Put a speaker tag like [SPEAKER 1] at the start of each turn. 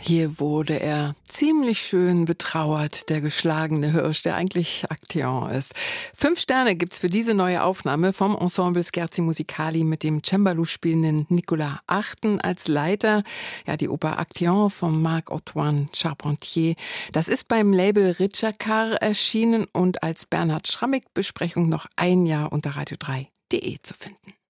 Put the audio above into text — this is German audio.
[SPEAKER 1] Hier wurde er ziemlich schön betrauert, der geschlagene Hirsch, der eigentlich Acteon ist. 5 Sterne gibt's für diese neue Aufnahme vom Ensemble Scherzi Musicali mit dem Cembalo spielenden Nicolas Achten als Leiter. Ja, die Oper Acteon von Marc-Antoine Charpentier. Das ist beim Label Ricercar erschienen und als Bernhard Schrammig Besprechung noch ein Jahr unter radio3.de zu finden.